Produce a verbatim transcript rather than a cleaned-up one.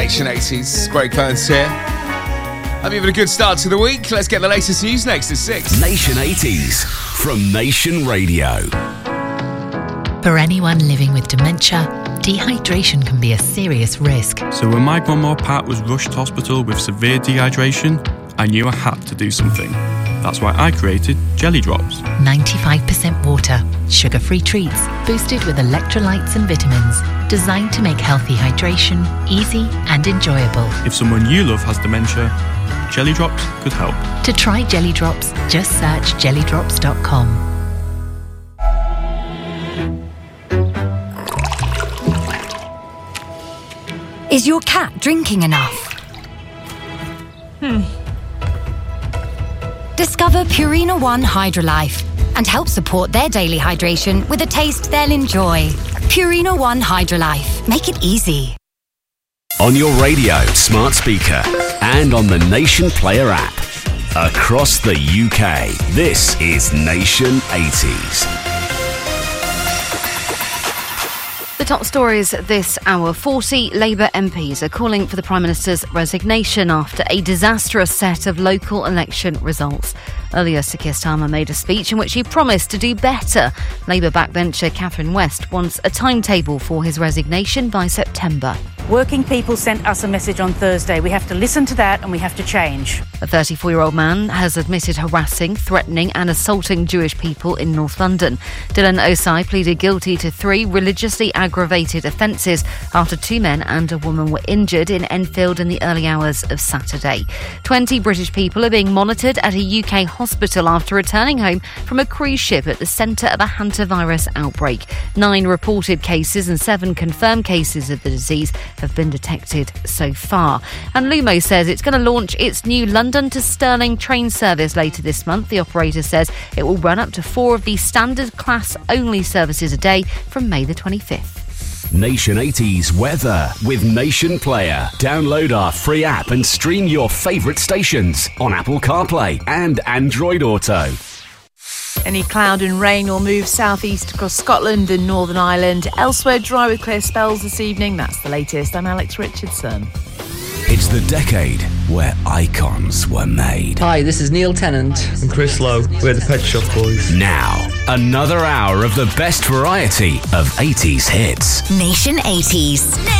Nation eighties. Greg Burns here. Hope you're having a good start to the week. Let's get the latest news next at six. Nation eighties from Nation Radio. For anyone living with dementia, dehydration can be a serious risk. So when my grandma Pat was rushed to hospital with severe dehydration, I knew I had to do something. That's why I created Jelly Drops. ninety-five percent water, sugar-free treats, boosted with electrolytes and vitamins, designed to make healthy hydration easy and enjoyable. If someone you love has dementia, Jelly Drops could help. To try Jelly Drops, just search jelly drops dot com. Is your cat drinking enough? Hmm. Discover Purina One Hydrolife and help support their daily hydration with a taste they'll enjoy. Purina One Hydrolife. Make it easy. On your radio, smart speaker, and on the Nation Player app. Across the U K, this is Nation eighties. The top stories this hour. forty Labour M Ps are calling for the Prime Minister's resignation after a disastrous set of local election results. Earlier, Sir Keir Starmer made a speech in which he promised to do better. Labour backbencher Catherine West wants a timetable for his resignation by September. Working people sent us a message on Thursday. We have to listen to that and we have to change. A thirty-four-year-old man has admitted harassing, threatening and assaulting Jewish people in North London. Dylan Osai pleaded guilty to three religiously aggravated offences after two men and a woman were injured in Enfield in the early hours of Saturday. twenty British people are being monitored at a U K hospital after returning home from a cruise ship at the centre of a hantavirus outbreak. Nine reported cases and seven confirmed cases of the disease have been detected so far. And Lumo says it's going to launch its new London to Stirling train service later this month. The operator says it will run up to four of the standard class only services a day from May the twenty-fifth. Nation eighties weather with Nation Player. Download our free app and stream your favourite stations on Apple CarPlay and Android Auto. Any cloud and rain will move southeast across Scotland and Northern Ireland. Elsewhere, dry with clear spells this evening. That's the latest. I'm Alex Richardson. It's the decade where icons were made. Hi, this is Neil Tennant and Chris Lowe. We're the Pet Shop Boys. Now, another hour of the best variety of eighties hits. Nation eighties.